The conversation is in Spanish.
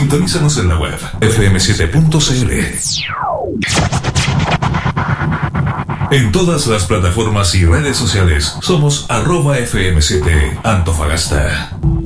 Sintonízanos en la web fm7.cl. En todas las plataformas y redes sociales somos @FM7 Antofagasta.